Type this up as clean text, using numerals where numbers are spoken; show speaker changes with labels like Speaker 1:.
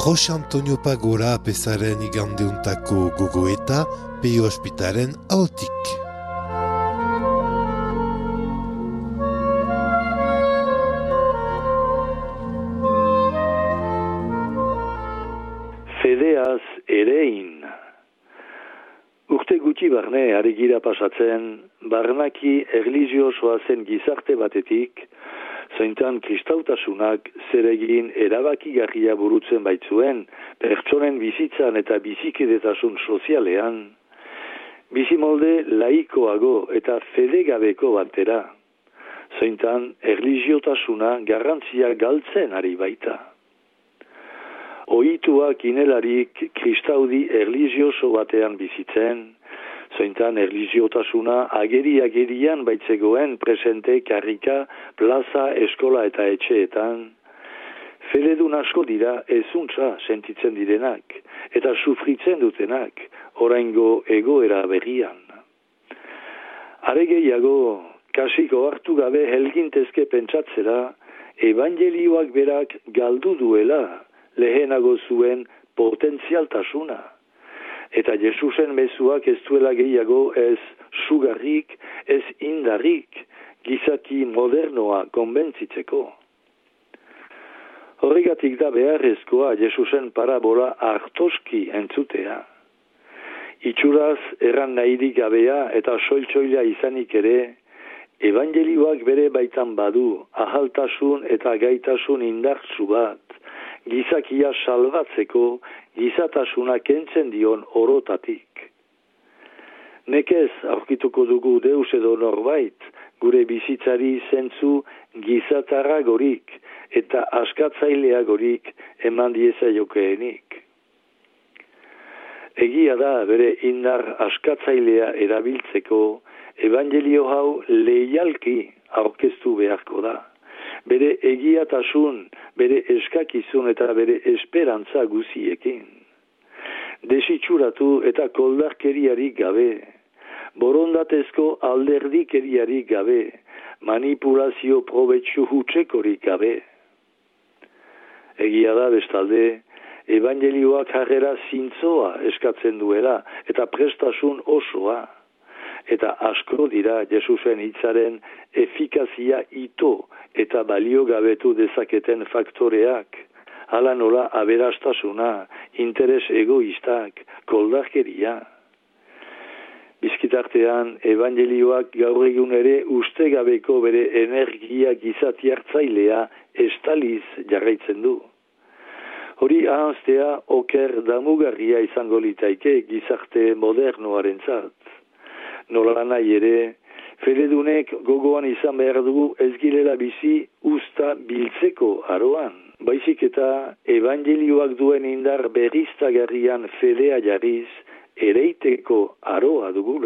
Speaker 1: Jose Antonio Pagora apezaren igandeuntako gogoeta Peio Ospitaren ahotik.
Speaker 2: Fedeaz erein. Urte gutxi barne aregira pasatzen, barnaki erlijiosoa zen gizarte batetik, zointan kristautasunak zeregin erabakigarria burutzen baitzuen, pertsonen bizitzan eta bizikidetasun sozialean, bizimolde laikoago eta fedegabeko batera, zointan erlijiotasuna garrantzia galtzen ari baita. Ohituak inelarik kristaudi erlijioso batean bizitzen, zointan erlijiotasuna ageri-agerian baitzegoen presente karrika, plaza, eskola eta etxeetan, feledun asko dira ezuntza sentitzen direnak, eta sufritzen dutenak, oraingo egoera berrian. Are gehiago, kasiko hartu gabe helgintezke pentsatzera, evangelioak berak galdu duela, lehenago zuen potentzialtasuna. Eta Jesusen mezuak ez duela gehiago ez sugarrik, ez indarrik, gizaki modernoa konbentzitzeko. Horregatik da beharrezkoa Jesusen parabola hartoski entzutea. Itxuraz erran nahirik gabea eta soiltsoila izanik ere, evangelioak bere baitan badu, ahaltasun eta gaitasun indartsu bat, gizakia salbatzeko gizatasuna kentzen dion orotatik. Nekez aurkituko dugu deus edo norbait, gure bizitzari zentzu gizatarragorik eta askatzaileagorik eman diezaiokeenik. Egia da bere indar askatzailea erabiltzeko, evangelio hau leialki aurkeztu beharko da. Bere egiatasun, bere eskakizun eta bere esperantza guziekin. Desitxuratu eta koldarkeriarik gabe, borondatezko alderdikeriarik gabe, manipulazio probetxu hutsekorik gabe. Egia da bestalde, evangelioak jarrera zintzoa eskatzen duela eta prestasun osoa. Eta asko dira Jesusen hitzaren efikazia ito eta balio gabetu dezaketen faktoreak, hala nola aberastasuna, interes egoistak, koldarkeria. Bizkitartean, evangelioak gaur egun ere ustegabeko bere energia gizatiartzailea estaliz jarraitzen du. Hori ahanztea oker damugarria izango litaike gizarte modernoarentzat. Nola nahi ere, feledunek gogoan izan behar dugu ez girela bizi usta biltzeko aroan. Baizik eta evangelioak duen indar berriztagarrian fedea jarriz ereiteko aroa dugula.